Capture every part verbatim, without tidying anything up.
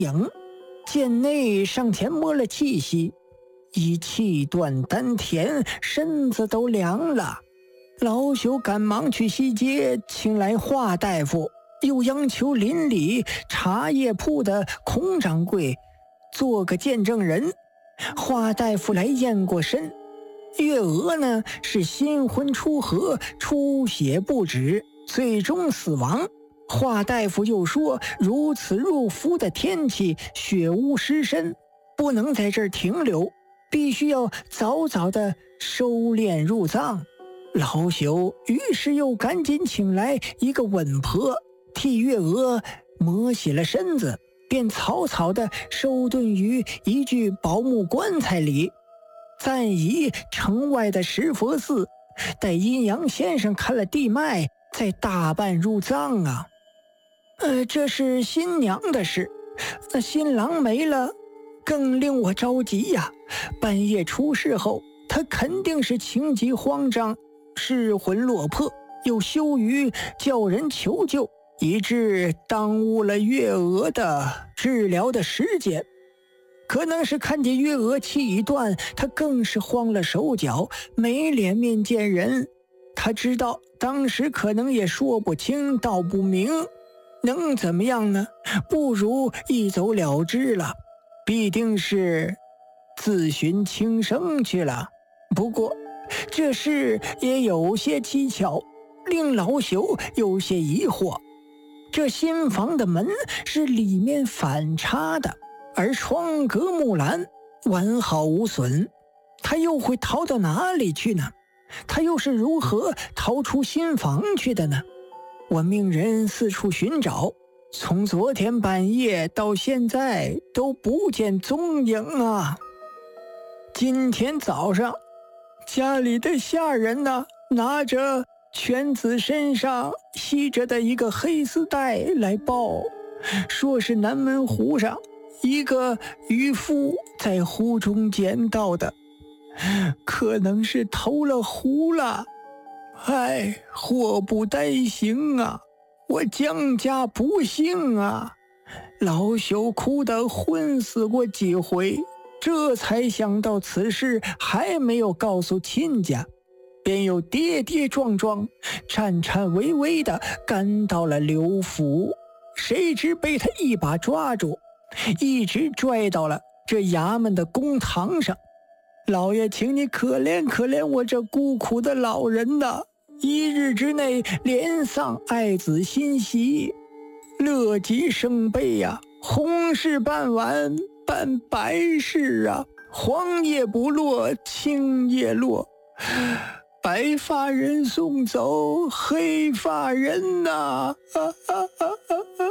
影，剑内上前摸了气息，已气断丹田，身子都凉了。老朽赶忙去西街请来华大夫，又央求邻里茶叶铺的孔掌柜做个见证人。华大夫来验过身，月娥呢是新婚出河，出血不止，最终死亡。华大夫又说，如此入伏的天气，血污湿身，不能在这儿停留，必须要早早的收敛入葬。老朽于是又赶紧请来一个稳婆，替月娥磨洗了身子，便草草的收遁于一具宝木棺材里，暂移城外的石佛寺，待阴阳先生看了地脉，再大办入葬啊。呃，这是新娘的事，那新郎没了，更令我着急呀。半夜出事后，他肯定是情急慌张，失魂落魄，又羞于叫人求救，以致耽误了月娥的治疗的时间。可能是看见月娥气已断，他更是慌了手脚，没脸面见人。他知道当时可能也说不清道不明，能怎么样呢？不如一走了之了，必定是自寻轻生去了。不过这事也有些蹊跷，令老朽有些疑惑。这新房的门是里面反插的，而窗格木栏完好无损，他又会逃到哪里去呢？他又是如何逃出新房去的呢？我命人四处寻找，从昨天半夜到现在都不见踪影啊。今天早上家里的下人呢，拿着犬子身上系着的一个黑丝带来报，说是南门湖上一个渔夫在湖中捡到的，可能是投了湖了。唉，祸不单行啊，我江家不幸啊。老朽哭得昏死过几回，这才想到此事还没有告诉亲家，便又跌跌撞撞颤颤巍巍地赶到了刘府，谁知被他一把抓住，一直拽到了这衙门的公堂上。老爷，请你可怜可怜我这孤苦的老人呐！一日之内连丧爱子心喜，乐极生悲呀、啊！红事办完办白事啊，黄叶不落青叶落，白发人送走黑发人呐、啊！啊啊啊啊啊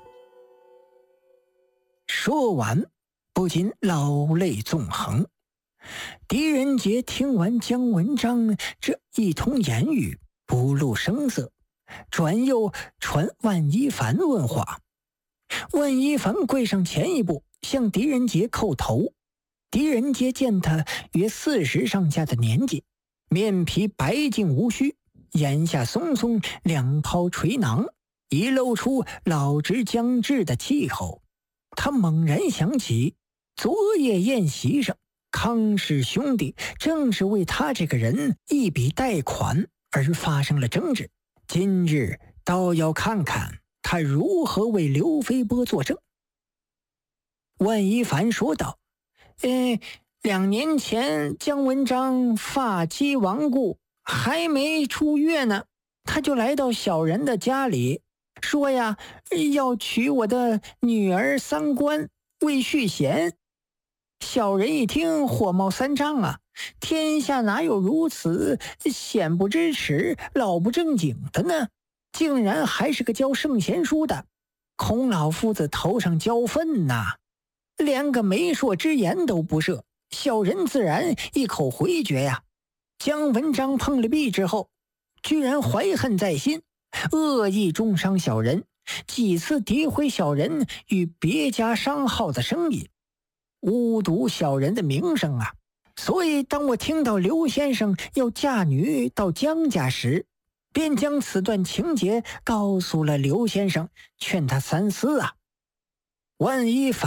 说完不禁老泪纵横。狄仁杰听完姜文章这一通言语，不露声色，转又传万一凡问话。万一凡跪上前一步，向狄仁杰叩头。狄仁杰见他约四十上下的年纪，面皮白净无须，眼下松松，两抛垂囊，已露出老之将至的气候。他猛然想起昨夜宴席上康氏兄弟正是为他这个人一笔贷款而发生了争执，今日倒要看看他如何为刘飞波作证。万一凡说道：呃，两年前姜文章发妻亡故，还没出月呢，他就来到小人的家里，说呀，要娶我的女儿三官，为续弦。小人一听火冒三丈啊，天下哪有如此鲜不知耻老不正经的呢？竟然还是个教圣贤书的，孔老夫子头上浇粪呐，连个媒妁之言都不设，小人自然一口回绝呀。姜文章碰了壁之后，居然怀恨在心，恶意中伤小人，几次诋毁小人与别家商号的生意，污渎小人的名声啊！所以当我听到刘先生要嫁女到姜家时，便将此段情节告诉了刘先生，劝他三思啊。万一反